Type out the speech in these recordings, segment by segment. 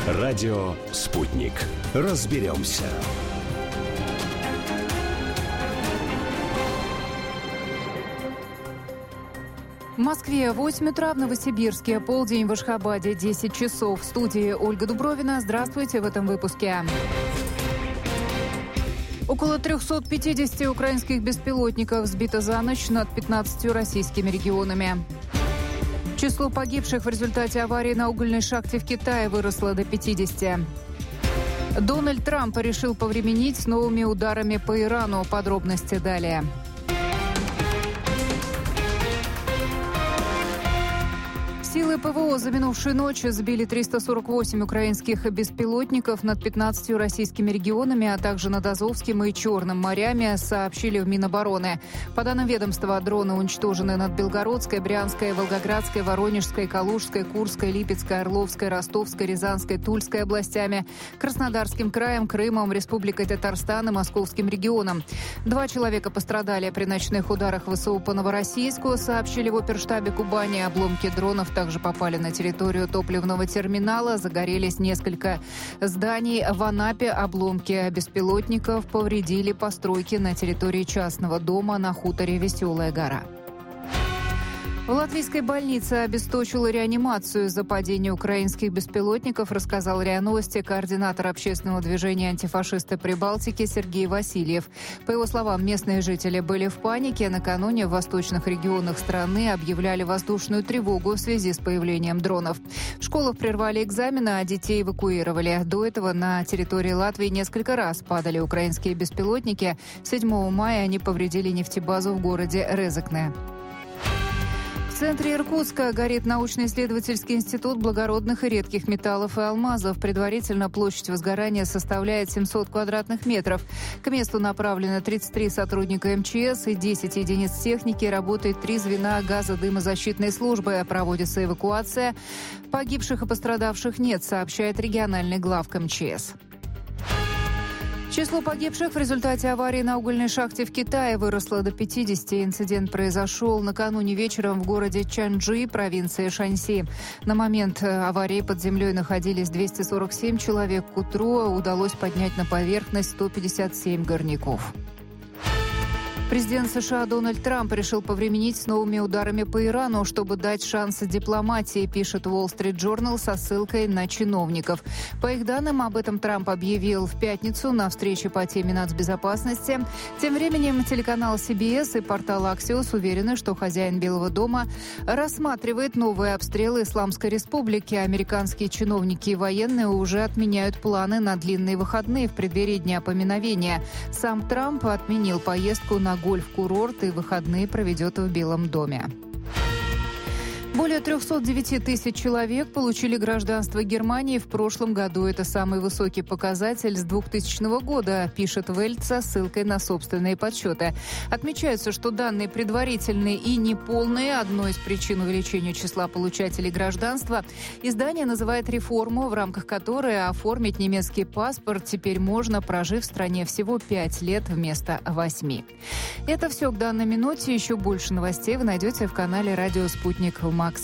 Радио «Спутник». Разберемся. В Москве 8 утра, в Новосибирске, полдень в Ашхабаде, 10 часов. В студии Ольга Дубровина. Здравствуйте в этом выпуске. Около 350 украинских беспилотников сбито за ночь над 15 российскими регионами. Число погибших в результате аварии на угольной шахте в Китае выросло до 50. Дональд Трамп решил повременить с новыми ударами по Ирану. Подробности далее. Силы ПВО за минувшую ночь сбили 348 украинских беспилотников над 15 российскими регионами, а также над Азовским и Черным морями, сообщили в Минобороны. По данным ведомства, дроны уничтожены над Белгородской, Брянской, Волгоградской, Воронежской, Калужской, Курской, Липецкой, Орловской, Ростовской, Рязанской, Тульской областями, Краснодарским краем, Крымом, Республикой Татарстан и Московским регионом. 2 человека пострадали при ночных ударах ВСУ по Новороссийску, сообщили в оперштабе Кубани. Обломки дронов также попали на территорию топливного терминала. Загорелись несколько зданий. В Анапе обломки беспилотников повредили постройки на территории частного дома на хуторе Веселая гора. В латвийской больнице обесточила реанимацию из-за падения украинских беспилотников, рассказал РИА Новости координатор общественного движения «Антифашисты Прибалтики» Сергей Васильев. По его словам, местные жители были в панике. Накануне в восточных регионах страны объявляли воздушную тревогу в связи с появлением дронов. В школах прервали экзамены, а детей эвакуировали. До этого на территории Латвии несколько раз падали украинские беспилотники. 7 мая они повредили нефтебазу в городе Резекне. В центре Иркутска горит научно-исследовательский институт благородных и редких металлов и алмазов. Предварительно площадь возгорания составляет 700 квадратных метров. К месту направлено 33 сотрудника МЧС и 10 единиц техники. Работает 3 звена газодымозащитной службы. Проводится эвакуация. Погибших и пострадавших нет, сообщает региональный главк МЧС. Число погибших в результате аварии на угольной шахте в Китае выросло до 50. Инцидент произошел накануне вечером в городе Чанчжи, провинции Шаньси. На момент аварии под землей находились 247 человек. К утру удалось поднять на поверхность 157 горняков. Президент США Дональд Трамп решил повременить с новыми ударами по Ирану, чтобы дать шанс дипломатии, пишет Wall Street Journal со ссылкой на чиновников. По их данным, об этом Трамп объявил в пятницу на встрече по теме нацбезопасности. Тем временем телеканал CBS и портал Axios уверены, что хозяин Белого дома рассматривает новые обстрелы Исламской Республики. Американские чиновники и военные уже отменяют планы на длинные выходные в преддверии Дня поминовения. Сам Трамп отменил поездку на гольф-курорт и выходные проведет в Белом доме. Более 309 тысяч человек получили гражданство Германии в прошлом году. Это самый высокий показатель с 2000 года, пишет Welt со ссылкой на собственные подсчеты. Отмечается, что данные предварительные и неполные. Одной из причин увеличения числа получателей гражданства издание называет реформу, в рамках которой оформить немецкий паспорт теперь можно, прожив в стране всего 5 лет вместо 8. Это все к данной минуте. Еще больше новостей вы найдете в канале «Радио Спутник» в Макс.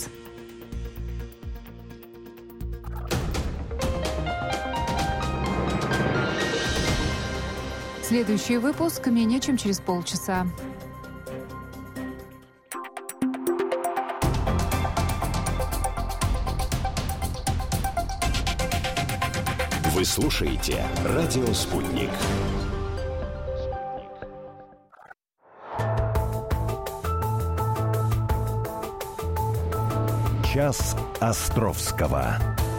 Следующий выпуск менее чем через полчаса. Вы слушаете «Радио Спутник». Час Островского.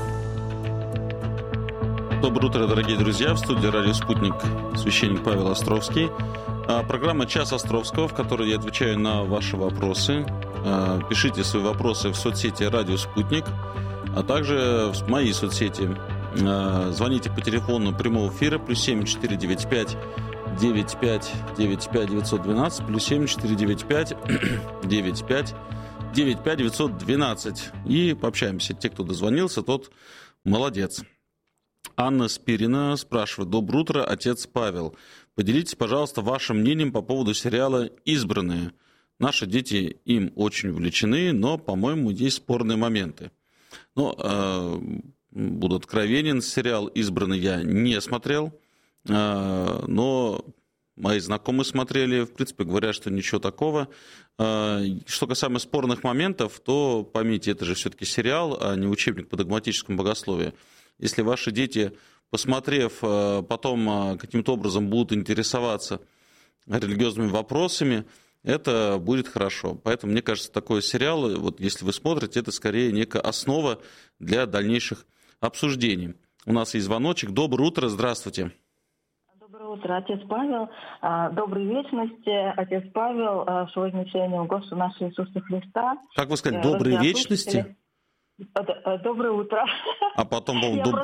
Доброе утро, дорогие друзья. В студии «Радио Спутник» священник Павел Островский. Программа «Час Островского», в которой я отвечаю на ваши вопросы. Пишите свои вопросы в соцсети «Радио Спутник», а также в мои соцсети. Звоните по телефону прямого эфира +7 495 95 95 912 +7 495 95 95 912. И пообщаемся. Те, кто дозвонился, тот молодец. Анна Спирина спрашивает. Доброе утро, отец Павел. Поделитесь, пожалуйста, вашим мнением по поводу сериала «Избранные». Наши дети им очень увлечены, но, по-моему, есть спорные моменты. Но буду откровенен, сериал «Избранный» я не смотрел, но мои знакомые смотрели, в принципе, говорят, что ничего такого. Что касаемо спорных моментов, то поймите, это же все-таки сериал, а не учебник по догматическому богословию. Если ваши дети, посмотрев, потом каким-то образом будут интересоваться религиозными вопросами, это будет хорошо. Поэтому, мне кажется, такой сериал, вот если вы смотрите, это скорее некая основа для дальнейших обсуждений. У нас есть звоночек. Доброе утро, здравствуйте. Доброе утро, отец Павел. Доброй вечности, отец Павел, всевознесению Господа нашего Иисуса Христа. Как вы сказали, доброй вечности? Доброе утро. А потом...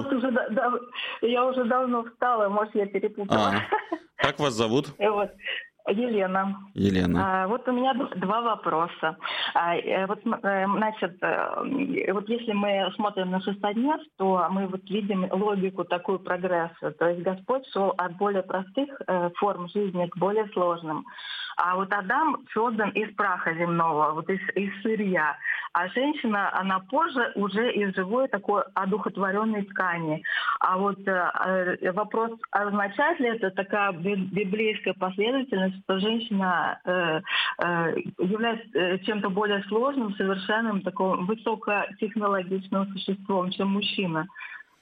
Я уже давно встала, может, я перепутала. Как вас зовут? Елена. Вот у меня два вопроса. Вот если мы смотрим на шестоднев, то мы вот видим логику такую прогресса. То есть Господь шел от более простых форм жизни к более сложным. А вот Адам создан из праха земного, вот из сырья. А женщина, она позже уже из живой такой одухотворенной ткани. А вот вопрос, означает ли это такая библейская последовательность, что женщина является чем-то более сложным, совершенным, таким высокотехнологичным существом, чем мужчина?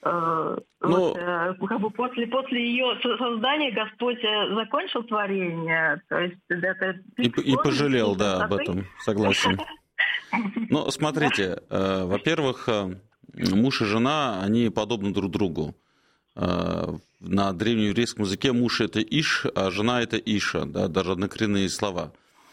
После ее создания Господь закончил творение, то есть это и пожалел, да, об этом, согласен. Но смотрите, во-первых, муж и жена, они подобны друг другу. На древнееврейском языке муж это Иш, а жена это Иша, да, даже однокоренные слова.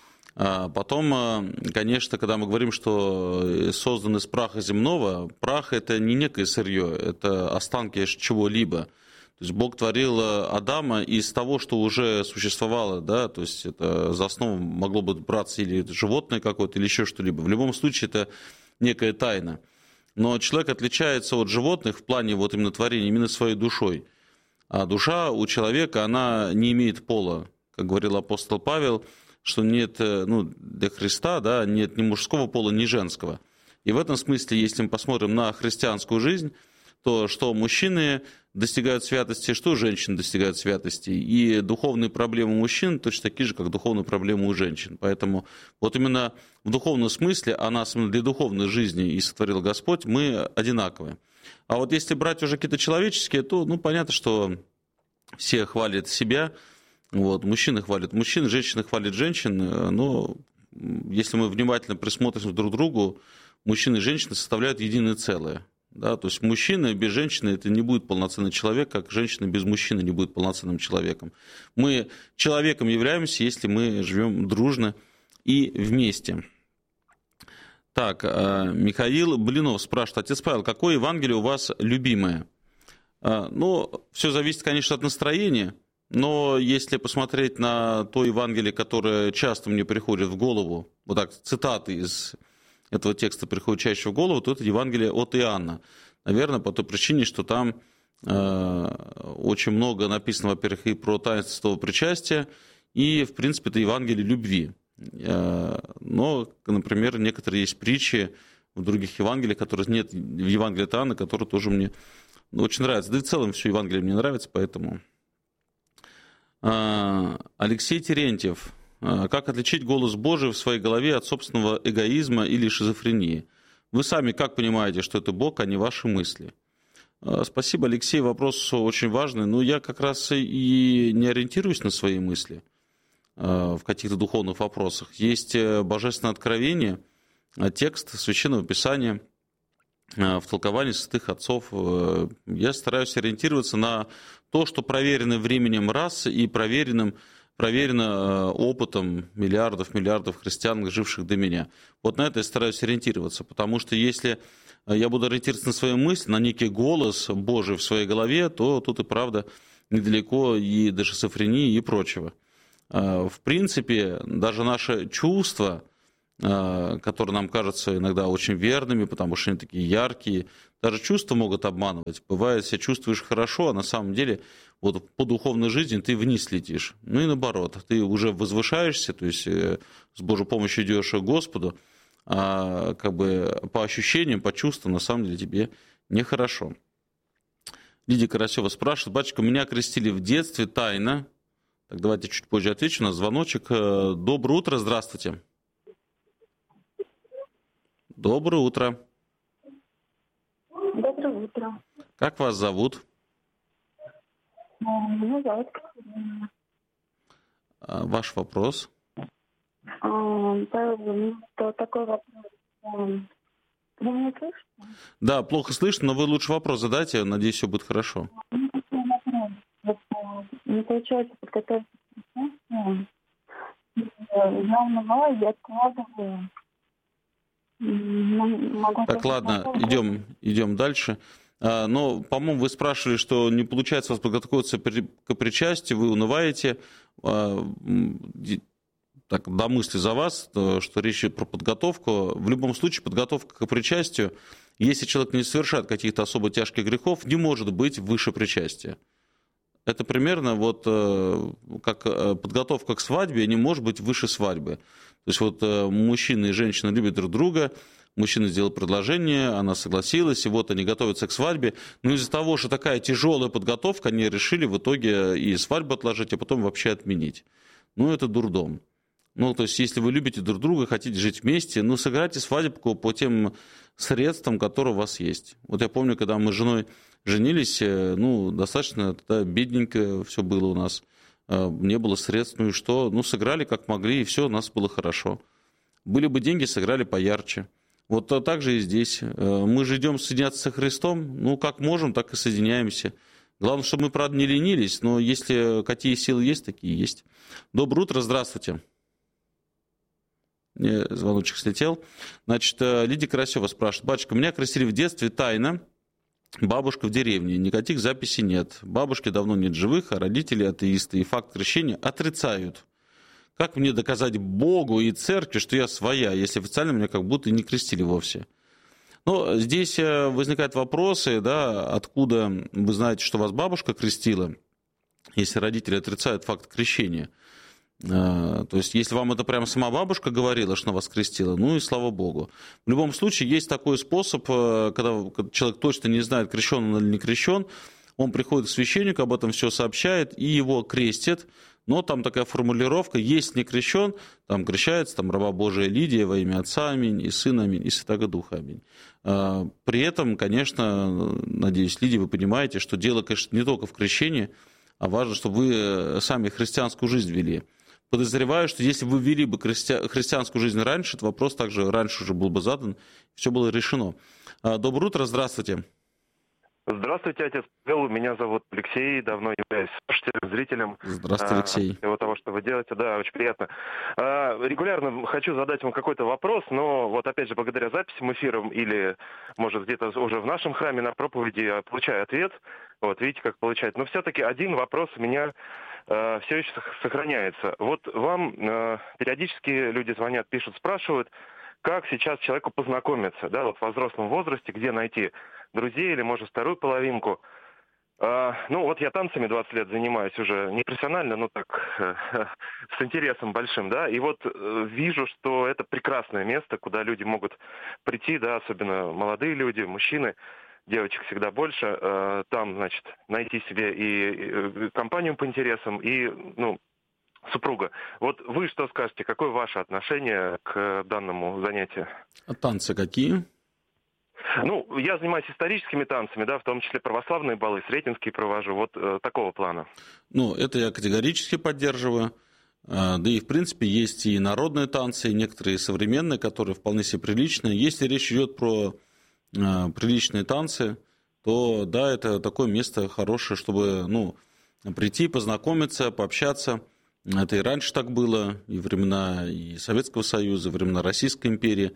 Потом, конечно, когда мы говорим, что создан из праха земного, прах это не некое сырье, это останки чего-либо. То есть Бог творил Адама из того, что уже существовало, да, то есть это за основу могло бы браться или животное какое-то, или еще что-либо. В любом случае это некая тайна. Но человек отличается от животных в плане вот именно творения, именно своей душой. А душа у человека, она не имеет пола, как говорил апостол Павел, что нет, для Христа, да, нет ни мужского пола, ни женского. И в этом смысле, если мы посмотрим на христианскую жизнь, то что мужчины достигают святости, что женщины достигают святости. И духовные проблемы мужчин точно такие же, как духовные проблемы у женщин. Поэтому вот именно в духовном смысле, а нас именно для духовной жизни и сотворил Господь, мы одинаковые. А вот если брать уже какие-то человеческие, то понятно, что все хвалят себя. Вот, мужчины хвалят мужчин, женщины хвалят женщин, но если мы внимательно присмотримся друг к другу, мужчины и женщины составляют единое целое. Да? То есть мужчина без женщины это не будет полноценный человек, как женщина без мужчины не будет полноценным человеком. Мы человеком являемся, если мы живем дружно и вместе. Так, Михаил Блинов спрашивает, отец Павел, какое Евангелие у вас любимое? Все зависит, конечно, от настроения. Но если посмотреть на то Евангелие, которое часто мне приходит в голову, вот так, цитаты из этого текста приходят чаще в голову, то это Евангелие от Иоанна. Наверное, по той причине, что там очень много написано, во-первых, и про таинство причастия, и, в принципе, это Евангелие любви. Но, например, некоторые есть притчи в других Евангелиях, которых нет в Евангелии от Иоанна, которые тоже мне очень нравятся. Да и в целом все Евангелие мне нравится, поэтому... Алексей Терентьев. Как отличить голос Божий в своей голове от собственного эгоизма или шизофрении? Вы сами как понимаете, что это Бог, а не ваши мысли? Спасибо, Алексей, вопрос очень важный. Но я как раз и не ориентируюсь на свои мысли в каких-то духовных вопросах. Есть божественное откровение, текст Священного Писания в толковании святых отцов. Я стараюсь ориентироваться на то, что проверено временем раз и проверено опытом миллиардов христиан, живших до меня. Вот на это я стараюсь ориентироваться, потому что если я буду ориентироваться на свои мысли, на некий голос Божий в своей голове, то тут и правда недалеко и до шизофрении и прочего. В принципе, даже наши чувства, которые нам кажутся иногда очень верными, потому что они такие яркие, даже чувства могут обманывать. Бывает, себя чувствуешь хорошо, а на самом деле вот по духовной жизни ты вниз летишь. Ну и наоборот, ты уже возвышаешься, то есть с Божьей помощью идешь к Господу, а как бы по ощущениям, по чувствам на самом деле тебе нехорошо. Лидия Карасева спрашивает: батюшка, меня крестили в детстве тайно. Так, давайте чуть позже отвечу. У нас звоночек. Доброе утро, здравствуйте. Доброе утро. Доброе утро. Как вас зовут? Меня зовут Катерина. Ваш вопрос? Павел, такой вопрос. Вы меня слышите? Да, плохо слышно, но вы лучше вопрос задайте. Надеюсь, все будет хорошо. Не получается подготовиться к причастию. Я унываю, я откладываю. Так, ладно, идем дальше. Но, по-моему, вы спрашивали, что не получается у вас подготовиться к причастию, вы унываете. Так, домыслю за вас, что речь идет про подготовку. В любом случае, подготовка к причастию, если человек не совершает каких-то особо тяжких грехов, не может быть выше причастия. Это примерно вот как подготовка к свадьбе не может быть выше свадьбы. То есть вот мужчина и женщина любят друг друга, мужчина сделал предложение, она согласилась, и вот они готовятся к свадьбе. Но из-за того, что такая тяжелая подготовка, они решили в итоге и свадьбу отложить, а потом вообще отменить. Ну, это дурдом. Ну, то есть, если вы любите друг друга, хотите жить вместе, ну, сыграйте свадебку по тем средствам, которые у вас есть. Вот я помню, когда мы с женой женились, ну, достаточно тогда бедненько все было у нас. Не было средств, ну и что? Ну, сыграли как могли, и все, у нас было хорошо. Были бы деньги, сыграли поярче. Вот так же и здесь. Мы же идем соединяться со Христом, ну, как можем, так и соединяемся. Главное, чтобы мы, правда, не ленились, но если какие силы есть, такие есть. Доброе утро, здравствуйте. Звоночек слетел. Значит, Лидия Карасева спрашивает: батюшка, меня крестили в детстве тайно, бабушка в деревне, никаких записей нет. Бабушки давно нет живых, а родители атеисты, и факт крещения отрицают. Как мне доказать Богу и церкви, что я своя, если официально меня как будто и не крестили вовсе? Но здесь возникают вопросы, да, откуда вы знаете, что вас бабушка крестила, если родители отрицают факт крещения. То есть, если вам это прямо сама бабушка говорила, что она вас крестила, ну и слава Богу. В любом случае, есть такой способ, когда человек точно не знает, крещен он или не крещен, он приходит к священнику, об этом все сообщает, и его крестят. Но там такая формулировка: если не крещен, там крещается там раба Божия Лидия во имя Отца, аминь, и Сына, аминь, и Святаго Духа, аминь. При этом, конечно, надеюсь, Лидия, вы понимаете, что дело, конечно, не только в крещении, а важно, чтобы вы сами христианскую жизнь вели. Подозреваю, что если вы ввели бы христианскую жизнь раньше, этот вопрос также раньше уже был бы задан, все было решено. Доброе утро, здравствуйте. Здравствуйте, отец Павел. Меня зовут Алексей, давно являюсь слушателем, зрителем. Здравствуйте, Алексей. Всего того, что вы делаете, да, очень приятно. Регулярно хочу задать вам какой-то вопрос, но вот опять же, благодаря записям эфирам или, может, где-то уже в нашем храме на проповеди я получаю ответ. Вот, видите, как получается. Но все-таки один вопрос у меня все еще сохраняется. Вот вам периодически люди звонят, пишут, спрашивают, как сейчас человеку познакомиться, да, вот в взрослом возрасте, где найти друзей или, может, вторую половинку. Ну, вот я танцами 20 лет занимаюсь уже не профессионально, но так, с интересом большим, да, и вот вижу, что это прекрасное место, куда люди могут прийти, да, особенно молодые люди, мужчины, девочек всегда больше, там, значит, найти себе и компанию по интересам, и, ну, супруга. Вот вы что скажете, какое ваше отношение к данному занятию? А танцы какие? Ну, я занимаюсь историческими танцами, да, в том числе православные балы, сретенские провожу, вот такого плана. Ну, это я категорически поддерживаю. Да и, в принципе, есть и народные танцы, и некоторые современные, которые вполне себе приличные. Если речь идет про приличные танцы, то, да, это такое место хорошее, чтобы, ну, прийти, познакомиться, пообщаться. Это и раньше так было, и времена и Советского Союза, и времена Российской империи.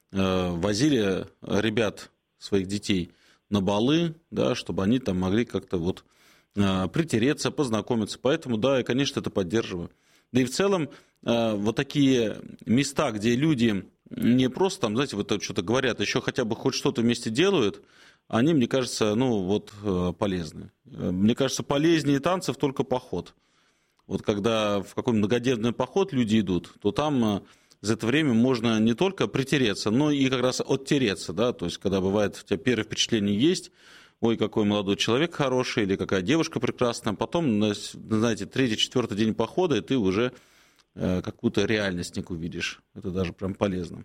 Возили ребят, своих детей, на балы, да, чтобы они там могли как-то вот притереться, познакомиться. Поэтому, да, я, конечно, это поддерживаю. Да и в целом вот такие места, где люди не просто там, знаете, вот что-то говорят, еще хотя бы хоть что-то вместе делают, они, мне кажется, ну вот полезны. Мне кажется, полезнее танцев только поход. Вот когда в какой-нибудь многодневный поход люди идут, то там за это время можно не только притереться, но и как раз оттереться, да, то есть когда бывает у тебя первое впечатление есть, ой, какой молодой человек хороший, или какая девушка прекрасная. Потом, знаете, 3-4 день похода, и ты уже какую-то реальность некую видишь. Это даже прям полезно.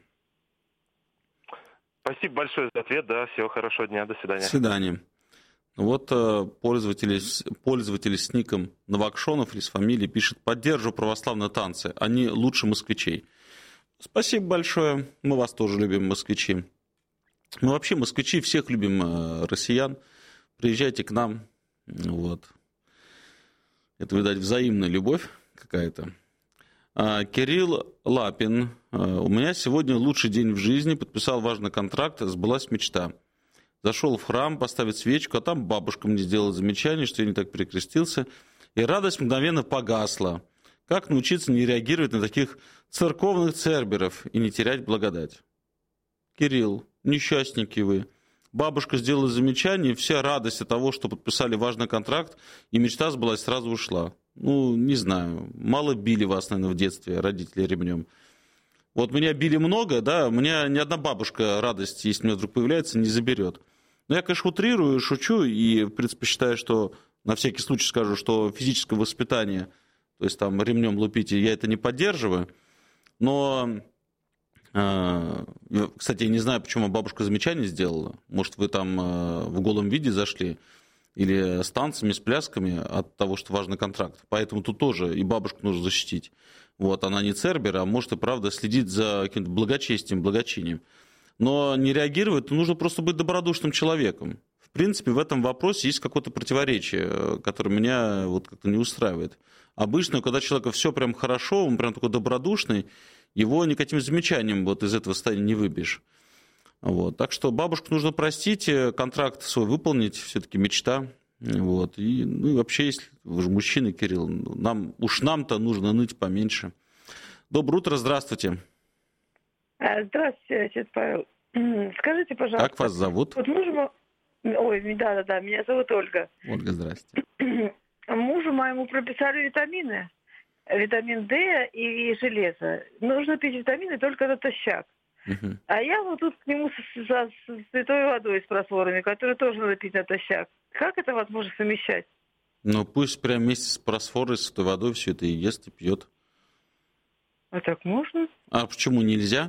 Спасибо большое за ответ, да, всего хорошего дня, до свидания. До свидания. Вот пользователь с ником Новокшонов или с фамилией пишет: поддерживаю православные танцы, они лучше москвичей. Спасибо большое, мы вас тоже любим, москвичи. Мы вообще, москвичи, всех любим россиян. Приезжайте к нам. Вот. Это, видать, взаимная любовь какая-то. Кирилл Лапин. У меня сегодня лучший день в жизни. Подписал важный контракт, сбылась мечта. Зашел в храм поставить свечку, а там бабушка мне сделала замечание, что я не так перекрестился. И радость мгновенно погасла. Как научиться не реагировать на таких церковных церберов и не терять благодать? Кирилл, несчастники вы. Бабушка сделала замечание, и вся радость от того, что подписали важный контракт, и мечта сбылась, сразу ушла. Ну, не знаю, мало били вас, наверное, в детстве родители ремнем. Вот меня били много, да, у меня ни одна бабушка радость, если у меня вдруг появляется, не заберет. Но я, конечно, утрирую, шучу, и, в принципе, считаю, что, на всякий случай скажу, что физическое воспитание, то есть там ремнем лупите, я это не поддерживаю. Но, кстати, я не знаю, почему бабушка замечание сделала. Может, вы там в голом виде зашли, или с танцами, с плясками от того, что важный контракт. Поэтому тут тоже и бабушку нужно защитить. Вот, она не цербер, а может и правда следит за каким-то благочестием, благочинием. Но не реагировать, нужно просто быть добродушным человеком. В принципе, в этом вопросе есть какое-то противоречие, которое меня вот как-то не устраивает. Обычно, когда человека все прям хорошо, он прям такой добродушный, его никаким замечанием вот из этого состояния не выбьешь. Вот. Так что бабушку нужно простить, контракт свой выполнить, все-таки мечта. Вот. И, ну, и вообще, если вы же мужчина, Кирилл, нам-то нужно ныть поменьше. Доброе утро, здравствуйте. Здравствуйте, отец Павел. Скажите, пожалуйста. Как вас зовут? Вот мужу... Ой, да, меня зовут Ольга. Ольга, здрасте. Мужу моему прописали витамины. Витамин D и железо. Нужно пить витамины только натощак. Угу. А я вот тут к нему со святой водой с просфорами, которую тоже надо пить натощак. Как это возможно совмещать? Ну, пусть прям вместе с просфорой, с святой водой все это и ест, и пьет. А так можно? А почему нельзя?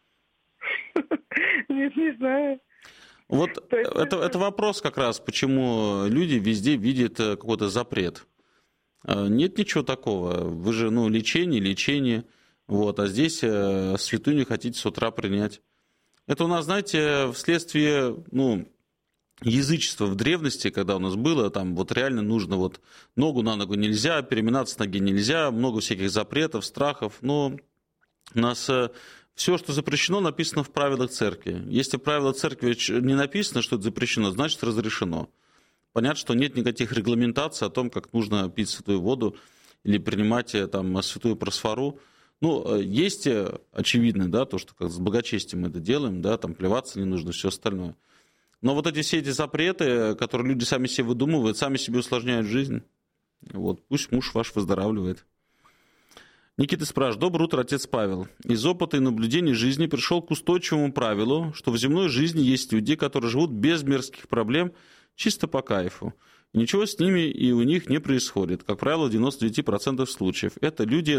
Не знаю. Вот это вопрос как раз, почему люди везде видят какой-то запрет. Нет ничего такого. Вы же, лечение. Вот, а здесь святую не хотите с утра принять. Это у нас, знаете, вследствие, язычества в древности, когда у нас было, там вот реально нужно вот ногу на ногу нельзя, переминаться с ноги нельзя, много всяких запретов, страхов, но у нас все, что запрещено, написано в правилах церкви. Если в правилах церкви не написано, что это запрещено, значит разрешено. Понятно, что нет никаких регламентаций о том, как нужно пить святую воду или принимать там святую просфору. Есть очевидно, да, то, что как с благочестием мы это делаем, да, там плеваться не нужно, все остальное. Но вот все эти запреты, которые люди сами себе выдумывают, сами себе усложняют жизнь. Вот, пусть муж ваш выздоравливает. Никита спрашивает: доброе утро, отец Павел. Из опыта и наблюдений жизни пришел к устойчивому правилу, что в земной жизни есть люди, которые живут без мирских проблем, чисто по кайфу. И ничего с ними и у них не происходит. Как правило, в 99% случаев. Это люди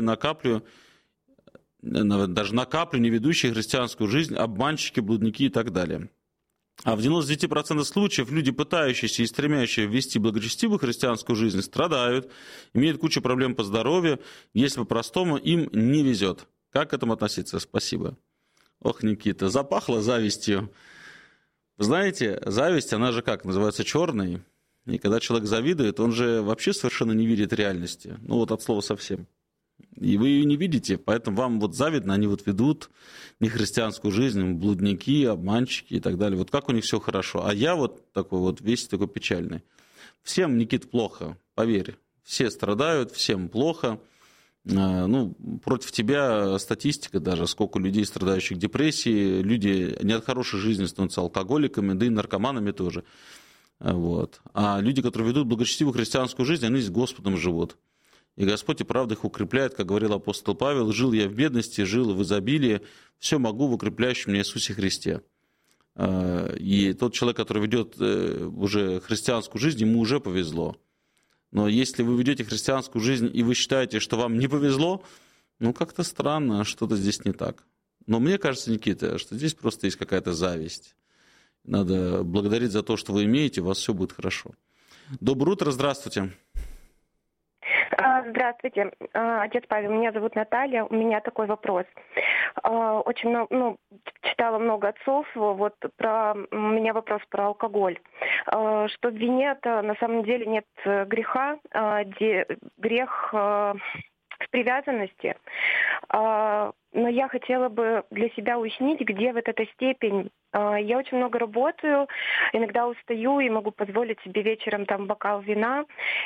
даже на каплю не ведущие христианскую жизнь, обманщики, блудники и так далее. А в 99% случаев люди, пытающиеся и стремящиеся ввести благочестивую христианскую жизнь, страдают, имеют кучу проблем по здоровью, если по-простому им не везет. Как к этому относиться? Спасибо. Ох, Никита, запахло завистью. Вы знаете, зависть, она же как, называется черной. И когда человек завидует, он же вообще совершенно не видит реальности. От слова совсем. И вы ее не видите, поэтому вам вот завидно, они вот ведут нехристианскую жизнь, блудники, обманщики и так далее. Вот как у них все хорошо. А я вот такой вот весь такой печальный. Всем, Никит, плохо, поверь. Все страдают, всем плохо. Против тебя статистика даже, сколько людей, страдающих депрессией, люди не от хорошей жизни становятся алкоголиками, да и наркоманами тоже. Вот. А люди, которые ведут благочестивую христианскую жизнь, они с Господом живут. И Господь и правда их укрепляет, как говорил апостол Павел: «Жил я в бедности, жил в изобилии, все могу в укрепляющем меня Иисусе Христе». И тот человек, который ведет уже христианскую жизнь, ему уже повезло. Но если вы ведете христианскую жизнь, и вы считаете, что вам не повезло, ну, как-то странно, что-то здесь не так. Но мне кажется, Никита, что здесь просто есть какая-то зависть. Надо благодарить за то, что вы имеете, у вас все будет хорошо. Доброе утро, здравствуйте. Здравствуйте, отец Павел, меня зовут Наталья, у меня такой вопрос. Очень много, читала много отцов, у меня вопрос про алкоголь. Что в вине на самом деле нет греха, грех в привязанности. Но я хотела бы для себя уяснить, где вот эта степень. Я очень много работаю, иногда устаю и могу позволить себе вечером там бокал вина,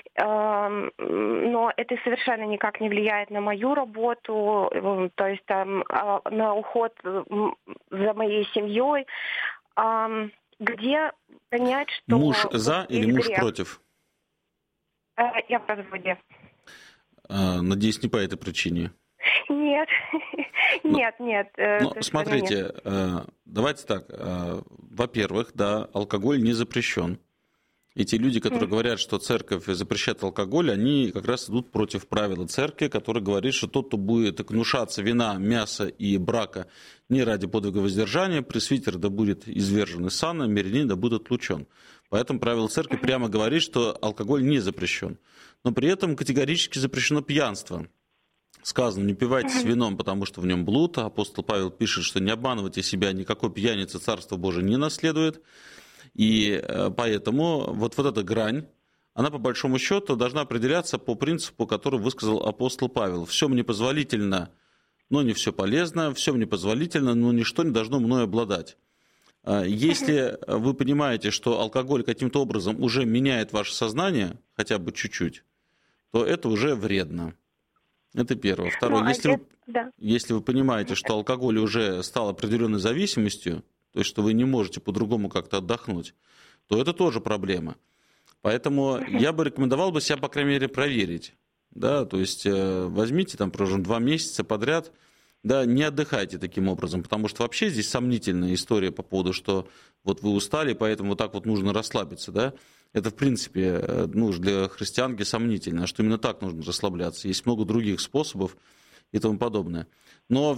но это совершенно никак не влияет на мою работу, то есть там на уход за моей семьей. Где понять, что... Муж за или муж против? Я в разводе. Надеюсь, не по этой причине. Нет, нет. Смотрите, давайте так. Во-первых, да, алкоголь не запрещен. И те люди, которые говорят, что церковь запрещает алкоголь, они как раз идут против правила церкви, которая говорит, что тот, кто будет гнушаться вина, мяса и брака не ради подвига воздержания, пресвитер да будет извержен из сана, мирянин да будет отлучен. Поэтому правило церкви прямо говорит, что алкоголь не запрещен. Но при этом категорически запрещено пьянство. Сказано, не упивайтесь вином, потому что в нем блуд. Апостол Павел пишет, что не обманывайте себя, никакой пьяницы Царство Божие не наследует. И поэтому вот эта грань, она по большому счету должна определяться по принципу, который высказал апостол Павел. Все мне позволительно, но не все полезно, все мне позволительно, но ничто не должно мною обладать. Если вы понимаете, что алкоголь каким-то образом уже меняет ваше сознание, хотя бы чуть-чуть, то это уже вредно. Это первое. Второе, если вы понимаете, что алкоголь уже стал определенной зависимостью, то есть что вы не можете по-другому как-то отдохнуть, то это тоже проблема. Поэтому я бы рекомендовал бы себя, по крайней мере, проверить. Да? То есть возьмите, там, прожим 2 месяца подряд, да, не отдыхайте таким образом, потому что вообще здесь сомнительная история по поводу, что вот вы устали, поэтому вот так вот нужно расслабиться, да. Это, в принципе, для христианки сомнительно, что именно так нужно расслабляться. Есть много других способов и тому подобное. Но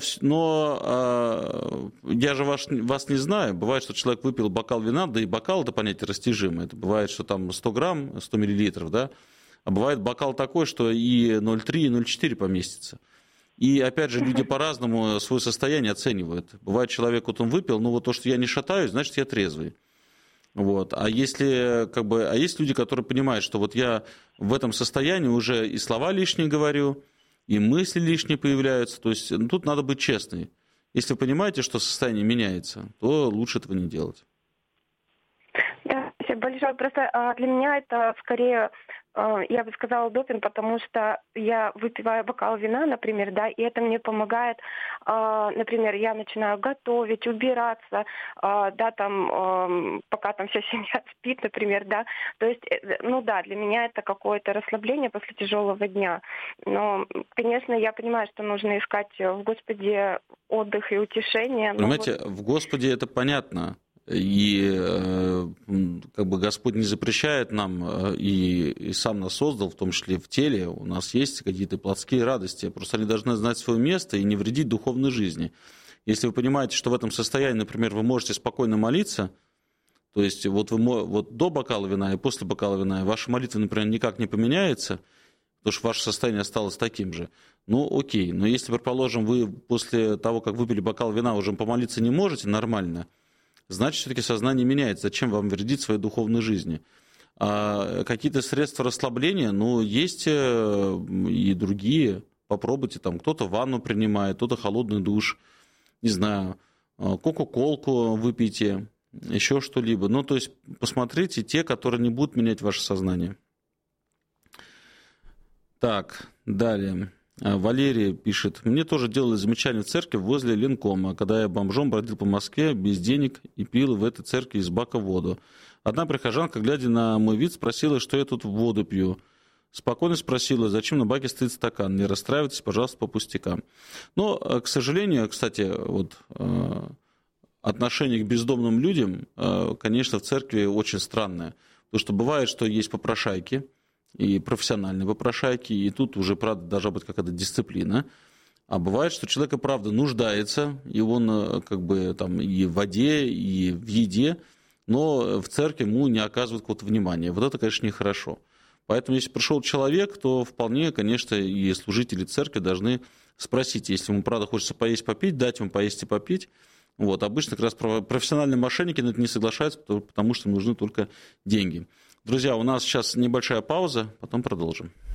я же вас не знаю. Бывает, что человек выпил бокал вина, да и бокал – это понятие растяжимое. Это бывает, что там 100 грамм, 100 миллилитров, да. А бывает бокал такой, что и 0,3, и 0,4 поместится. И, опять же, люди по-разному свое состояние оценивают. Бывает, человек, вот он выпил, то, что я не шатаюсь, значит, я трезвый. Вот. А есть люди, которые понимают, что вот я в этом состоянии уже и слова лишние говорю, и мысли лишние появляются. То есть тут надо быть честным. Если вы понимаете, что состояние меняется, то лучше этого не делать. Да, спасибо большое. Просто для меня это скорее, я бы сказала, допинг, потому что я выпиваю бокал вина, например, да, и это мне помогает, например, я начинаю готовить, убираться, да, там, пока там вся семья спит, например, да. То есть, для меня это какое-то расслабление после тяжелого дня. Но, конечно, я понимаю, что нужно искать в Господе отдых и утешение. Понимаете, в Господе это понятно. И Господь не запрещает нам, и сам нас создал, в том числе в теле, у нас есть какие-то плотские радости, просто они должны знать свое место и не вредить духовной жизни. Если вы понимаете, что в этом состоянии, например, вы можете спокойно молиться, то есть вот до бокала вина и после бокала вина ваша молитва, например, никак не поменяется, потому что ваше состояние осталось таким же, окей. Но если, предположим, вы после того, как выпили бокал вина, уже помолиться не можете нормально, значит, все-таки сознание меняется. Зачем вам вредить своей духовной жизни? А какие-то средства расслабления, есть и другие. Попробуйте, там кто-то ванну принимает, кто-то холодный душ, не знаю, кока-колку выпейте, еще что-либо. То есть посмотрите те, которые не будут менять ваше сознание. Так, далее. Валерий пишет: мне тоже делали замечание в церкви возле Ленкома, когда я бомжом бродил по Москве без денег и пил в этой церкви из бака воду. Одна прихожанка, глядя на мой вид, спросила, что я тут воду пью. Спокойно спросила, зачем на баке стоит стакан. Не расстраивайтесь, пожалуйста, по пустякам. Но, к сожалению, кстати, отношение к бездомным людям, конечно, в церкви очень странное. Потому что бывает, что есть попрошайки, и профессиональные попрошайки, и тут уже, правда, должна быть какая-то дисциплина. А бывает, что человек, правда, нуждается, и он как бы там и в воде, и в еде, но в церкви ему не оказывают какого-то внимания. Вот это, конечно, нехорошо. Поэтому, если пришел человек, то вполне, конечно, и служители церкви должны спросить, если ему, правда, хочется поесть, попить, дать ему поесть и попить. Вот. Обычно как раз профессиональные мошенники на это не соглашаются, потому что им нужны только деньги. Друзья, у нас сейчас небольшая пауза, потом продолжим.